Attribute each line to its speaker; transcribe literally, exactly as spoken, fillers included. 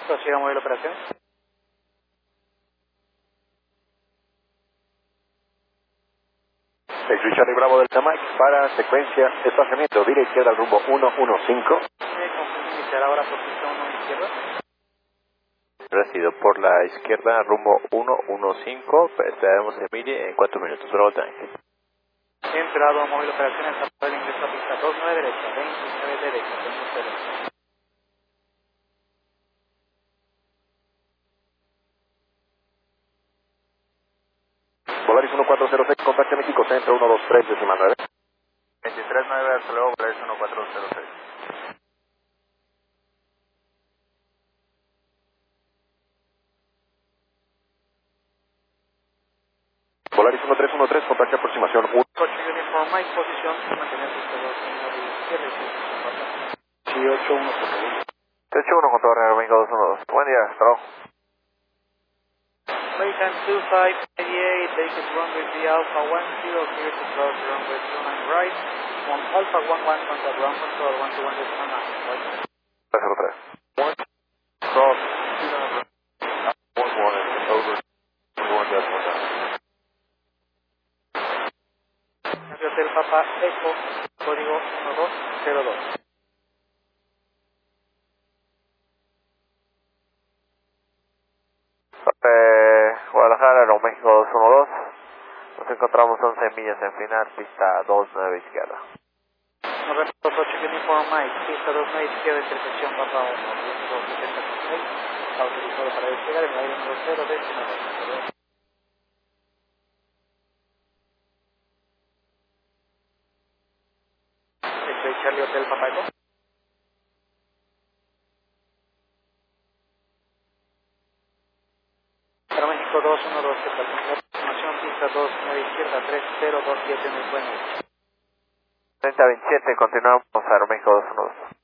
Speaker 1: Prosiga móvil operaciones.
Speaker 2: Taxi Charlie Bravo del Tamac para secuencia, estacionamiento, vía izquierda al rumbo uno uno cinco.
Speaker 1: Me confirmo iniciar ahora posición uno izquierda.
Speaker 2: Recido por la izquierda, rumbo uno uno cinco, estaremos en mire en cuatro minutos. Bravo tanque.
Speaker 1: Entrado a móvil operaciones, a el ingreso a pista dos nueve derecha, veintinueve derecha, veintinueve derecha.
Speaker 2: Volaris uno cuatro cero seis, contacto México Centro uno dos tres, decimal nueve.
Speaker 3: veintitrés nueve, hasta luego, Volaris uno cuatro cero seis.
Speaker 2: Volaris uno tres uno tres, contacto aproximación uno.
Speaker 1: Coche Uniform Mike, posición, mantener pista dos nueve izquierda y seis ocho uno por favor.
Speaker 2: tres ocho uno con torre Domingo dos uno dos. Buen día, hasta luego.
Speaker 1: Maytime two five eight, take it runway three Alpha one zero, clear to cross runway two nine right, one Alpha one one, contact ground control one two one decimal nine, right?
Speaker 2: tres cero tres.
Speaker 3: one, cross, two nine, one one, over, one decimal nine.
Speaker 1: Hotel Papa Echo, código uno dos cero dos.
Speaker 2: Eh, Guadalajara, Aeroméxico dos uno dos. Nos encontramos once millas en final, pista dos nueve izquierda.
Speaker 1: November Coche Uniform Mike, pista dos nueve izquierda, intersección Papa uno, dos setenta y seis, está autorizado para despegar en el aire número cero, décimo dos. Estoy Charlie Hotel Papa Echo. Para México dos uno dos, que tal información, pista dos nueve izquierda, tres cero dos siete, muy bueno.
Speaker 2: treinta veintisiete, continuamos, Aeroméxico dos uno dos.